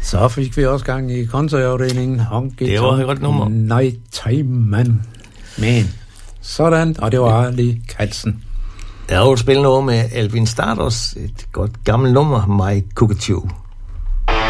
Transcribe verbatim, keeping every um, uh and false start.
Så fik vi også gang i koncertafdelingen. Det var et godt nummer. Nighttime Man. Sådan, og det var Arlie Katzen. Jeg har jo spillet noget med Alvin Stardust, et godt gammelt nummer, My Cockatoo.